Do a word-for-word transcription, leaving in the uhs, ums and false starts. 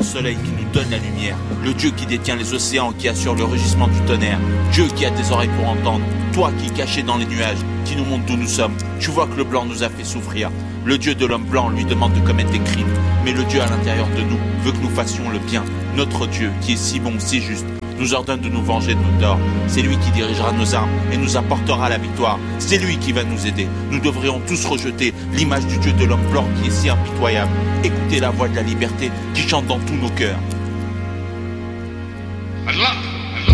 soleil qui nous donne la lumière, le Dieu qui détient les océans, qui assure le rugissement du tonnerre, Dieu qui a des oreilles pour entendre, toi qui es caché dans les nuages, qui nous montre d'où nous sommes. Tu vois que le blanc nous a fait souffrir. Le Dieu de l'homme blanc lui demande de commettre des crimes, mais le Dieu à l'intérieur de nous veut que nous fassions le bien. Notre Dieu, qui est si bon, si juste, nous ordonne de nous venger de nos torts. C'est lui qui dirigera nos armes et nous apportera la victoire. C'est lui qui va nous aider. Nous devrions tous rejeter l'image du Dieu de l'homme blanc qui est si impitoyable. Écoutez la voix de la liberté qui chante dans tous nos cœurs. Allah.